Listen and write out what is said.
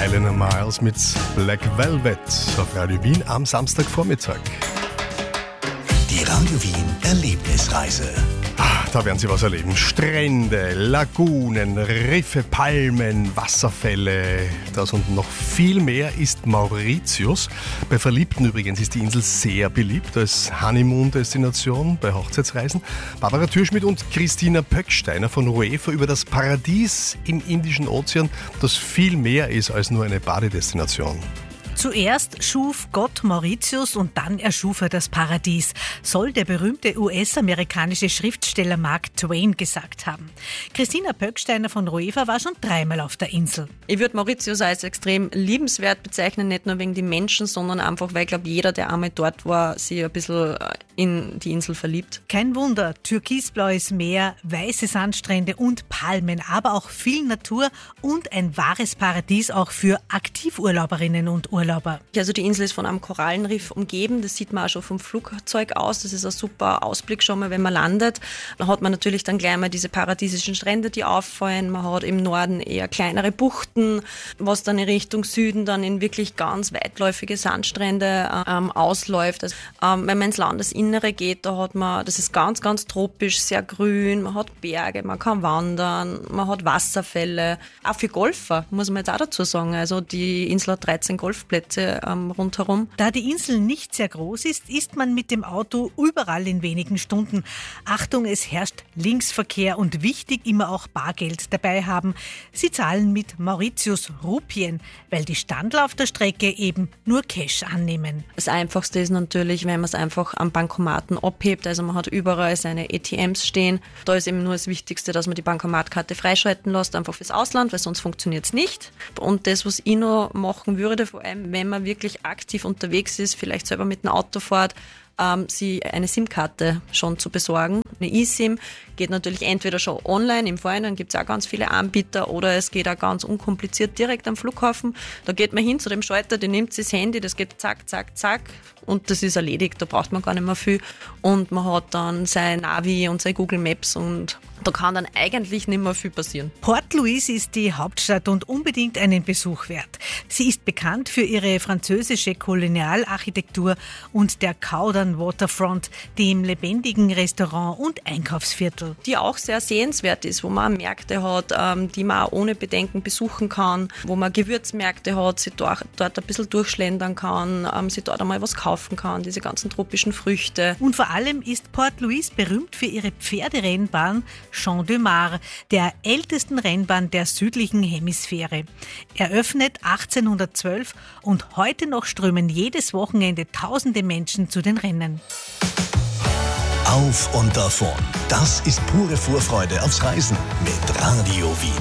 Eleanor Miles mit Black Velvet auf Radio Wien am Samstagvormittag. Die Radio Wien Erlebnisreise. Da werden Sie was erleben. Strände, Lagunen, Riffe, Palmen, Wasserfälle. Das und noch viel mehr ist Mauritius. Bei Verliebten übrigens ist die Insel sehr beliebt als Honeymoon-Destination bei Hochzeitsreisen. Barbara Türschmidt und Christina Pöcksteiner von UEFA über das Paradies im Indischen Ozean, das viel mehr ist als nur eine Badedestination. Zuerst schuf Gott Mauritius und dann erschuf er das Paradies, soll der berühmte US-amerikanische Schriftsteller Mark Twain gesagt haben. Christina Pöcksteiner von UEFA war schon 3-mal auf der Insel. Ich würde Mauritius als extrem liebenswert bezeichnen, nicht nur wegen den Menschen, sondern einfach, weil ich glaube, jeder, der einmal dort war, sich ein bisschen in die Insel verliebt. Kein Wunder, türkisblaues Meer, weiße Sandstrände und Palmen, aber auch viel Natur und ein wahres Paradies auch für Aktivurlauberinnen und Urlauber. Also die Insel ist von einem Korallenriff umgeben, das sieht man auch schon vom Flugzeug aus, das ist ein super Ausblick schon mal, wenn man landet. Dann hat man natürlich dann gleich mal diese paradiesischen Strände, die auffallen, man hat im Norden eher kleinere Buchten, was dann in Richtung Süden dann in wirklich ganz weitläufige Sandstrände ausläuft. Also, wenn man ins Landesinnere geht, da hat man, das ist ganz, ganz tropisch, sehr grün, man hat Berge, man kann wandern, man hat Wasserfälle, auch für Golfer, muss man jetzt auch dazu sagen. Also die Insel hat 13 Golfplätze rundherum. Da die Insel nicht sehr groß ist man mit dem Auto überall in wenigen Stunden. Achtung, es herrscht Linksverkehr und wichtig, immer auch Bargeld dabei haben. Sie zahlen mit Mauritius-Rupien, weil die Standler auf der Strecke eben nur Cash annehmen. Das Einfachste ist natürlich, wenn man es einfach am Bankomaten abhebt. Also man hat überall seine ATMs stehen. Da ist eben nur das Wichtigste, dass man die Bankomatkarte freischalten lässt, einfach fürs Ausland, weil sonst funktioniert es nicht. Und das, was ich noch machen würde, vor allem wenn man wirklich aktiv unterwegs ist, vielleicht selber mit dem Auto fährt, sie eine SIM-Karte schon zu besorgen. Eine eSIM geht natürlich entweder schon online im Vorhinein, gibt es auch ganz viele Anbieter, oder es geht auch ganz unkompliziert direkt am Flughafen. Da geht man hin zu dem Schalter, der nimmt sich das Handy, das geht zack, zack, zack und das ist erledigt. Da braucht man gar nicht mehr viel und man hat dann sein Navi und sein Google Maps und da kann dann eigentlich nicht mehr viel passieren. Port Louis ist die Hauptstadt und unbedingt einen Besuch wert. Sie ist bekannt für ihre französische Kolonialarchitektur und der Cowden Waterfront, dem lebendigen Restaurant und Einkaufsviertel. Die auch sehr sehenswert ist, wo man Märkte hat, die man auch ohne Bedenken besuchen kann, wo man Gewürzmärkte hat, sie dort ein bisschen durchschlendern kann, sie dort einmal was kaufen kann, diese ganzen tropischen Früchte. Und vor allem ist Port Louis berühmt für ihre Pferderennbahn Champ de Mars, der ältesten Rennbahn der südlichen Hemisphäre. Eröffnet 1812 und heute noch strömen jedes Wochenende tausende Menschen zu den Rennen. Auf und davon. Das ist pure Vorfreude aufs Reisen mit Radio Wien.